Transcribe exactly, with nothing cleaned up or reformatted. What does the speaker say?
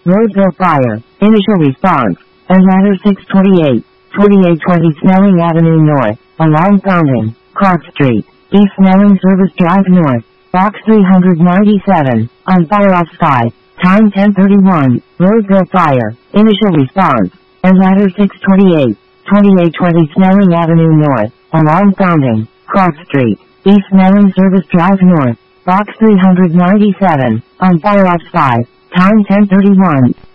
Roseville Fire. Initial response. As ladder six twenty-eight, twenty-eight twenty Snelling Avenue North. Alarm fountain. Clark Street. East Snelling Service Drive North. Box three ninety-seven. On fire off sky. Time ten thirty-one. Roseville Fire. Initial response. As ladder six twenty-eight, twenty-eight twenty Snelling Avenue North. Alarm fountain. Clark Street. East Snelling Service Drive North. Box three ninety-seven. On fire off sky. Time ten thirty-one.